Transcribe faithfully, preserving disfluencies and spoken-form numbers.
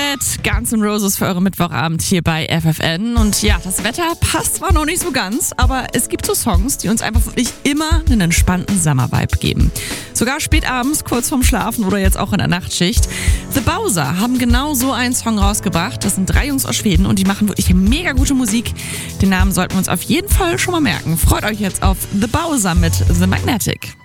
Magnet, Guns N' Roses für eure Mittwochabend hier bei F F N. Und ja, das Wetter passt zwar noch nicht so ganz, aber es gibt so Songs, die uns einfach wirklich immer einen entspannten Summer-Vibe geben. Sogar spät abends, kurz vorm Schlafen oder jetzt auch in der Nachtschicht. The Bowser haben genau so einen Song rausgebracht. Das sind drei Jungs aus Schweden und die machen wirklich mega gute Musik. Den Namen sollten wir uns auf jeden Fall schon mal merken. Freut euch jetzt auf The Bowser mit The Magnetic.